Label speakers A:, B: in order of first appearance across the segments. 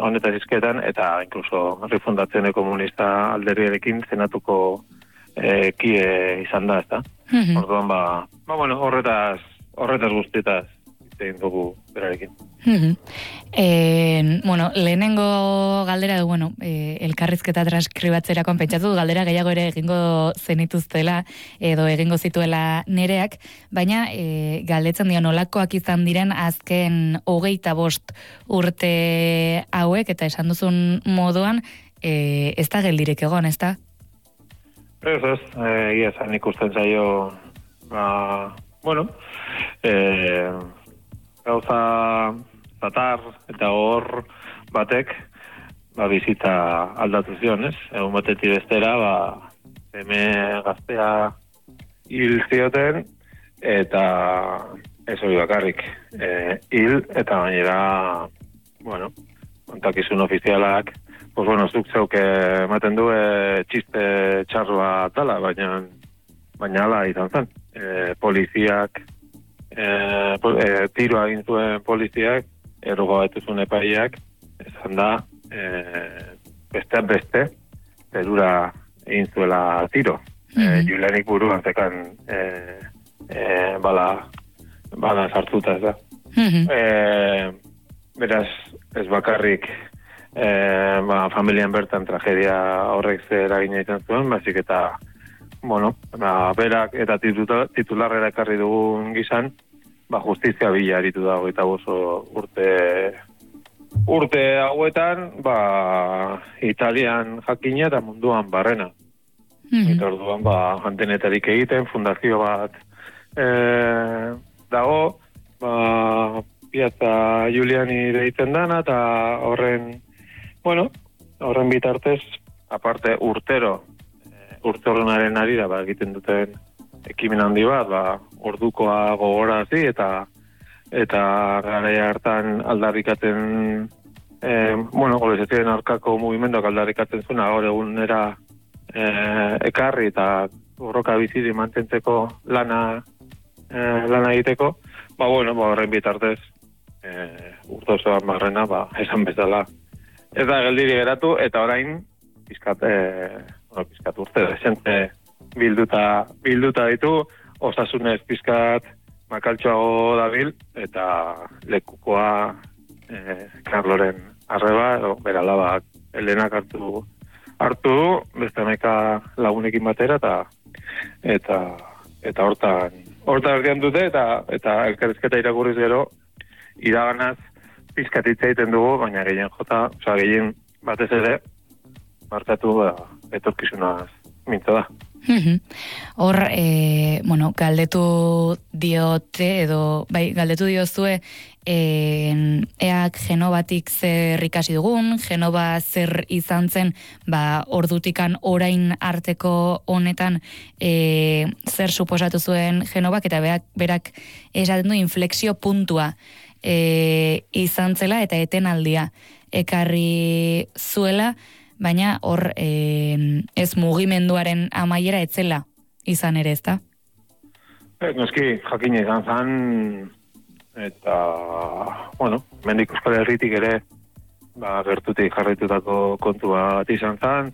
A: honetaz izketan, eta inkluso Refundazione Komunista alderiarekin senatuko kie izan da, ezta? Orduan, bueno, horretaz guztietaz egin dugu berarekin.
B: Bueno, lehenengo galdera du, bueno, elkarrizketa transkribatzerakoan pentsatu, galdera gehiago ere egingo zenituztela, edo egingo zituela Nereak, baina galdetzen dio nolakoak izan diren azken 25 urte hauek, eta esan duzun moduan, ez da geldirik egon, ez da?
A: Ez, egia esan ikusten zaio, bueno, gauza zatar eta hor batek bizita aldatu zion, ez? Egun batetik bestera, eme gaztea hil zioten, eta ez hori bakarrik hil, eta gainera, bueno, kontakizun ofizialak, pues bueno, zuk zeuk ematen du txiste txarroa tala, baina ala izan zen. Poliziak, tiroa egin zuen poliziak, errugo betuzun epaiak, esan da, besteak beste, perura egin zuela tiro. Julenik buruan zekan bala sartuta, ez da. Beraz, ez bakarrik familian bertan tragedia horrek zer eragina izan zuen, baizik eta bueno, berak eta titularrera ekarri dugun gizan, justizia bila aritu da 25 urte hauetan, Italian jakina eta munduan barrena. Eta orduan, antenetarik egiten, fundazio bat dago, Piazza Giuliani deitzen dana, eta horren bitartez, aparte urte horrenaren arira, egiten duten ekimen handi bat, ordukoa gogorazi, eta garaia hartan aldarrikaten, globalizazioaren aurkako mugimenduak aldarrikaten zuen, gaur egunera ekarri eta borroka bizidi mantentzeko lana egiteko, horren bitartez, urte osoan barrena, esan bezala. Ez da geldiri geratu, eta orain, pizkat urte desente bilduta ditu, osasunez pizkat makaltxoago dabil, eta lekukoa Karloren arreba, edo bera labak Helenak hartu du, beste meka lagunekin batera, eta hortan erdian dute, eta elkarrizketa irakurriz gero, iraganaz pizkatitza egiten dugu, baina gehien batez ere, markatu etorkizunaz mintza da.
B: Hor, galdetu diote, galdetu diozue, eak Genovatik zer ikasi dugun, Genova zer izan zen, ordutikan orain arteko honetan zer suposatu zuen Genovak, eta berak esaten du inflexio puntua izan zela, eta etenaldia ekarri zuela, baina hor ez mugimenduaren amaiera etzela izan ere, ezta?
A: Noski, jakina izan zan, eta, mendik Euskal Herritik ere, gertutik jarraitutako kontu bat izan zan,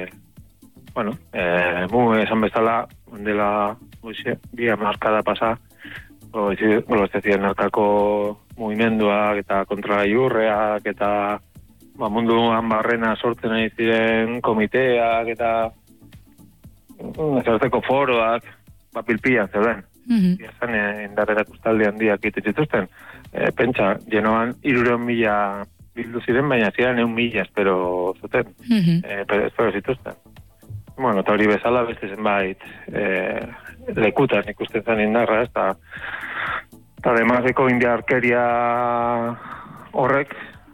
A: esan bezala, dela, bi hamarkada pasa, globalizazioaren aurkako mugimenduak eta kontragailurreak eta munduan barrena sortzen nahi ziren komiteak eta nazioarteko foroak pilpilan zeuden. Izan indarrerak ustalde handiak egiten zituzten. Pentsa, Genoan 300.000 bildu ziren, baina ziren 100.000 espero zuten. Espero zituzten. Eta hori bezala beste zenbait lekutan ikusten zen indarra, eta ademazeko indiarkeria horrek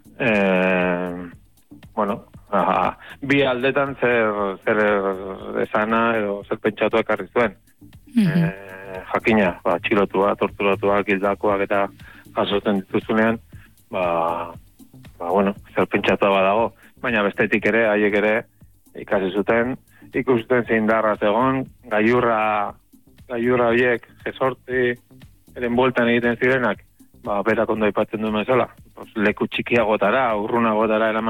A: bi aldetan zer esana edo zer pentsatu ekarri zuen. Jakina, txilotua, torturatuak, hildakoak eta jasotzen dituzunean, zer pentsatua badago. Baina bestetik ere, haiek ere ikasi zuten, ikusten zein darra zegoen, gaiurra horiek, jesorti, eren bueltan egiten zirenak, berak ondo aipatzen duen bezala, leku txikiagotara, urrunagotara eraman